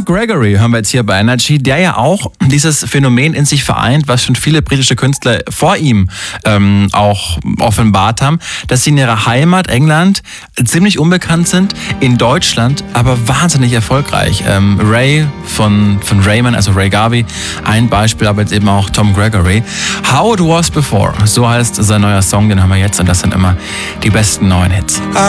Gregory hören wir jetzt hier bei Energy, der ja auch dieses Phänomen in sich vereint, was schon viele britische Künstler vor ihm auch offenbart haben, dass sie in ihrer Heimat England ziemlich unbekannt sind, in Deutschland aber wahnsinnig erfolgreich. Ray von Raymond, also Ray Garvey, ein Beispiel, aber jetzt eben auch Tom Gregory. How It Was Before, so heißt sein neuer Song, den haben wir jetzt, und das sind immer die besten neuen Hits.